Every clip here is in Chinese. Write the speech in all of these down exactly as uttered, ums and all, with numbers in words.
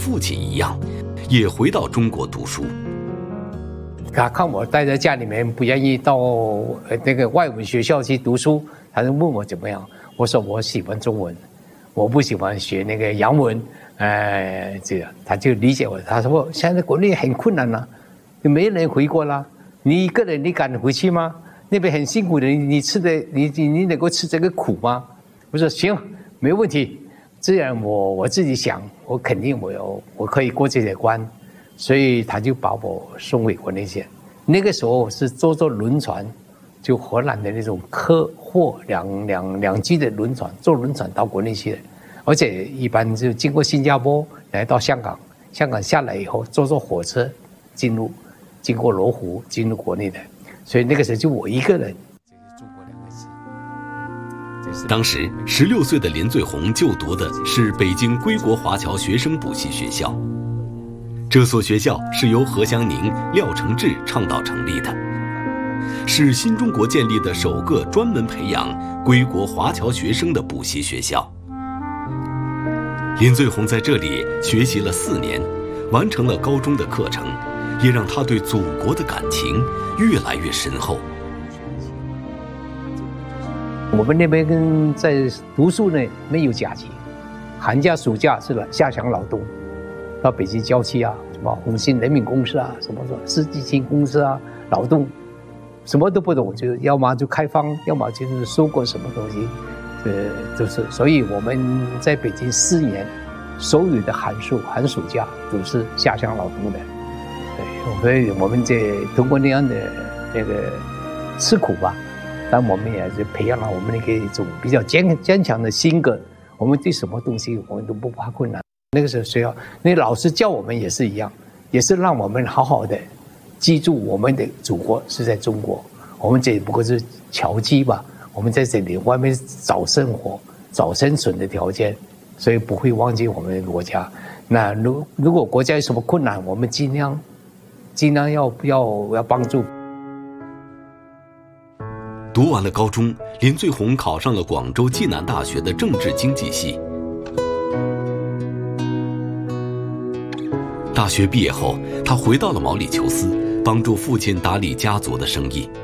父亲一样，也回到中国读书。 他看我待在家里面，不愿意到那个外文学校去读书，他就问我怎么样。我说我喜欢中文，我不喜欢学那个洋文。呃，这样他就理解我。他说现在国内很困难了，就没人回国了，你一个人你敢回去吗？那边很辛苦的，你吃的你你你能够吃这个苦吗？我说行，没问题。这样我我自己想，我肯定我有我可以过这些关。所以他就把我送回国内去。那个时候我是坐坐轮船，就荷兰的那种客货两两两栖的轮船，坐轮船到国内去的。而且一般就经过新加坡来到香港，香港下来以后坐坐火车进入，经过罗湖进入国内的。所以那个时候就我一个人。 当时十六岁的林最红就读的是北京归国华侨学生补习学校。这所学校是由何香凝、廖承志倡导成立的，是新中国建立的首个专门培养归国华侨学生的补习学校。林最红在这里学习了四年，完成了高中的课程，也让他对祖国的感情越来越深厚。 我们那边跟在读书呢没有假期，寒假暑假是下乡劳动。到北京郊区啊，什么红星人民公司啊，什么什么世纪青公司啊，劳动，什么都不懂，就要么就开荒，要么就是收割什么东西，呃，就是，所以我们在北京四年，所有的寒暑寒暑假都是下乡劳动的，对，所以我们这通过那样的那个吃苦吧，但我们也是培养了我们那个一种比较坚坚强的性格，我们对什么东西我们都不怕困难。那个时候学校，那老师教我们也是一样，也是让我们好好的记住我们的祖国是在中国，我们这不过是侨居吧，我们在这里外面找生活、找生存的条件，所以不会忘记我们的国家。那如如果国家有什么困难，我们尽量尽量要要要帮助。 读完了高中，林最红考上了广州暨南大学的政治经济系。大学毕业后，他回到了毛里求斯，帮助父亲打理家族的生意。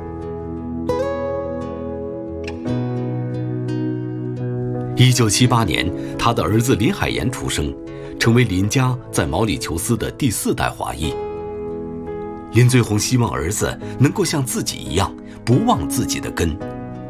一九七八年，他的儿子林海岩出生，成为林家在毛里求斯的第四代华裔。林最红希望儿子能够像自己一样，不忘自己的根。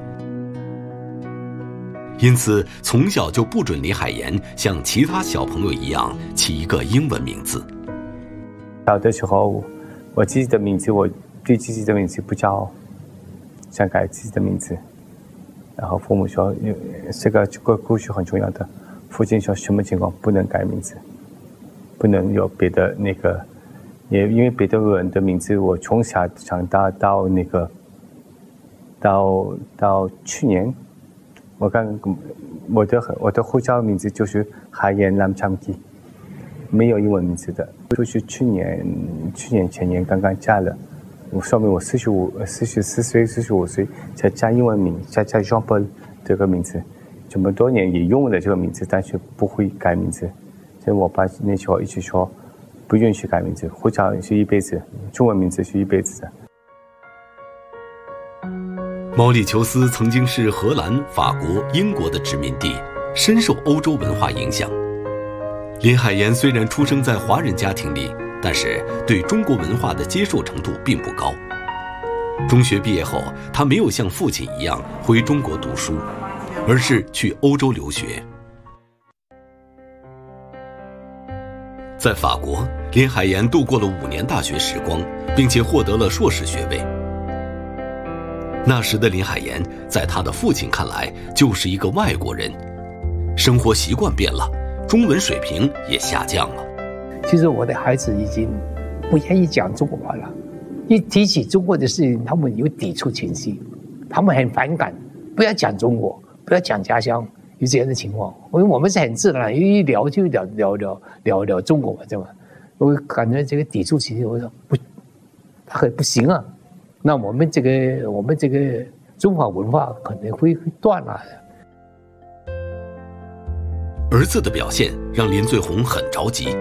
因此，从小就不准林海岩像其他小朋友一样起一个英文名字。 小的时候，我自己的名字，我对自己的名字不叫，想改自己的名字。然后父母说，这个这个故事很重要的。父亲说什么情况不能改名字，不能有别的那个，也因为别的人的名字，我从小长大到那个，到到去年。我刚我的我的护照名字就是海岩蓝长基，没有英文名字的，就是去年去年前年刚刚加了，我说明我四十五四十四岁四十五岁才加英文名，才加 Jean Paul 这个名字，这么多年也用了这个名字，但是不会改名字，所以我爸那时候一直说不允许改名字，护照是一辈子，中文名字是一辈子的。 毛里求斯曾经是荷兰、法国、英国的殖民地，深受欧洲文化影响。林海岩虽然出生在华人家庭里，但是对中国文化的接受程度并不高。中学毕业后，他没有像父亲一样回中国读书，而是去欧洲留学。在法国，林海岩度过了五年大学时光，并且获得了硕士学位。那时的林海岩在他的父亲看来就是一个外国人，生活习惯变了，中文水平也下降了。 其实我的孩子已经不愿意讲中国话了，一提起中国的事情，他们有抵触情绪，他们很反感，不要讲中国，不要讲家乡，有这样的情况。因为我们是很自然，一聊就聊聊聊聊聊中国嘛，对吧？我感觉这个抵触情绪，我说不，他很不行啊。那我们这个我们这个中华文化可能会会断了。 儿子的表现让林最红很着急。